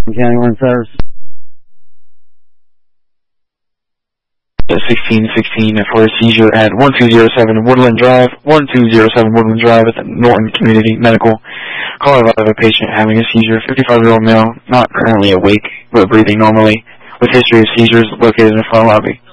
County 1 Service. 1616 for a seizure at 1207 Woodland Drive. 1207 Woodland Drive at the Norton Community Medical. Call about a patient having a seizure. 55-year-old male, not currently awake, but breathing normally, with history of seizures, located in the front lobby.